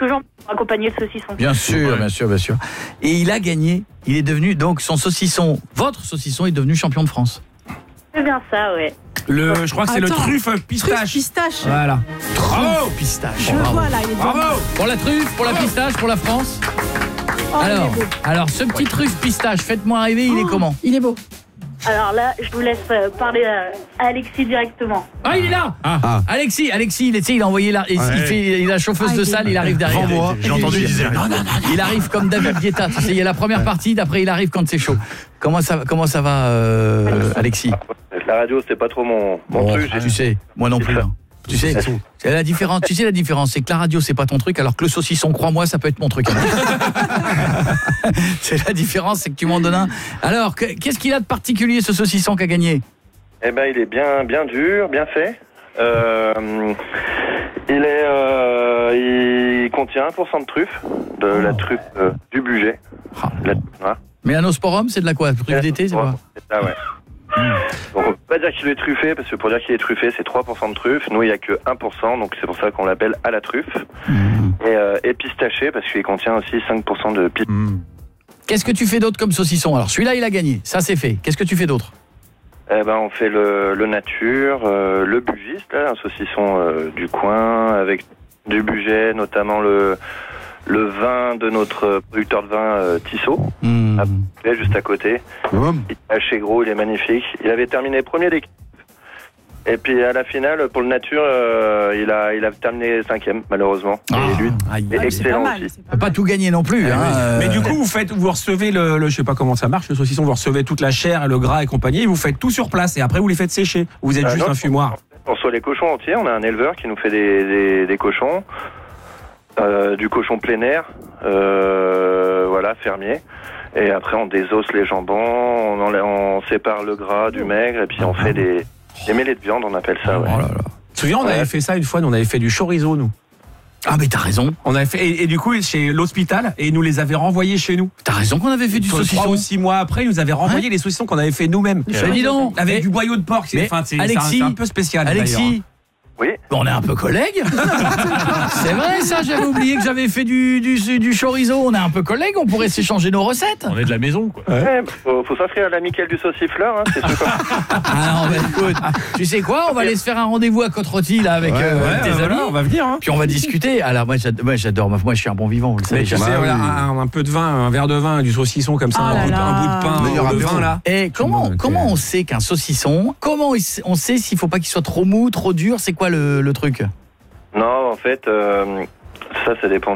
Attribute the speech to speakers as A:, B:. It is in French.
A: jambon pour accompagner le saucisson.
B: Bien sûr. Et il a gagné. Il est devenu, donc, votre saucisson est devenu champion de France.
A: C'est bien ça, ouais.
C: Je crois que c'est le truffe pistache.
D: Truffe pistache.
C: Voilà.
B: Bravo, pistache.
D: Je le vois là, il est
C: Bravo.
B: Pour la truffe, pour la pistache, pour la France.
D: Oh, il est beau.
B: Alors, ce petit truffe pistache, faites-moi rêver, il est comment?
D: Il est beau.
A: Alors là, je vous laisse parler à Alexis directement.
B: Ah, il est là. Alexis, il a envoyé il est la chauffeuse de salle, il arrive derrière.
E: Moi, j'ai entendu, il disait non.
B: Il arrive comme David Guetta, tu sais, il y a la première partie, après il arrive quand c'est chaud. Comment ça va, Alexis?
F: La radio, c'est pas trop mon truc.
B: Tu sais, moi non plus. Hein. Tu sais, c'est la différence. Tu sais la différence, c'est que la radio c'est pas ton truc, alors que le saucisson, crois-moi, ça peut être mon truc. C'est la différence, c'est que tu m'en donnes un. Alors, qu'est-ce qu'il a de particulier ce saucisson qu'a gagné?
F: Eh ben, il est bien dur, bien fait. Il contient 1% de truffe, de la truffe du budget.
B: Mais Anosporum, c'est de la quoi? Truffe d'été, c'est quoi?
F: C'est ça, ouais. Donc on peut pas dire qu'il est truffé, parce que pour dire qu'il est truffé, c'est 3% de truffe. Nous, il y a que 1%, donc c'est pour ça qu'on l'appelle à la truffe. Et pistaché, parce qu'il contient aussi 5% de pistache.
B: Qu'est-ce que tu fais d'autre comme saucisson? Alors celui-là, il a gagné, ça c'est fait. Qu'est-ce que tu fais d'autre?
F: Eh ben, on fait le nature, le bugiste, là, un saucisson du coin, avec du budget, notamment le vin de notre producteur de vin Tissot, juste à côté. Il est assez gros, il est magnifique. Il avait terminé premier d'équipe. Et puis à la finale, pour le nature, il a terminé 5e, malheureusement. Et lui, il est excellent aussi.
B: On peut pas tout gagner non plus.
C: Mais du coup, vous recevez je sais pas comment ça marche, le saucisson, vous recevez toute la chair et le gras et compagnie, et vous faites tout sur place, et après vous les faites sécher. Vous êtes juste un fumoir.
F: On reçoit les cochons entiers, on a un éleveur qui nous fait des cochons. Du cochon plein air, fermier. Et après, on désosse les jambons, on sépare le gras du maigre, et puis on fait des mêlées de viande, on appelle ça. Ouais.
C: Oh là là. Tu te souviens, on avait fait ça une fois, on avait fait du chorizo, nous.
B: Ah mais t'as raison.
C: On avait fait et du coup chez l'hôpital, et ils nous les avaient renvoyés chez nous.
B: T'as raison qu'on avait fait du saucisson.
C: 3 ou 6 mois après, ils nous avaient renvoyé les saucissons qu'on avait fait nous-mêmes.
B: Dis donc,
C: avec du boyau de porc. C'est
B: Alexis,
C: un peu spécial.
B: Alexis.
F: Oui.
B: On est un peu collègues. C'est vrai ça, j'avais oublié que j'avais fait du chorizo. On est un peu collègues, on pourrait s'échanger nos recettes.
E: On est de la maison, quoi.
F: Ouais, faut s'inscrire à l'amicale du saucifleur, c'est sûr.
B: Ah non, écoute, tu sais quoi, on va aller se faire un rendez-vous à Côte-Rôtie là avec tes amis.
C: On va venir. Hein.
B: Puis on va discuter. Alors moi j'adore, moi je suis un bon vivant, vous le savez.
C: Tu sais, un peu de vin, un verre de vin, du saucisson comme ça, un bout de pain, de vin là.
B: Et comment on sait qu'un saucisson, comment on sait s'il faut pas qu'il soit trop mou, trop dur, c'est quoi le truc?
F: Non, en fait, ça dépend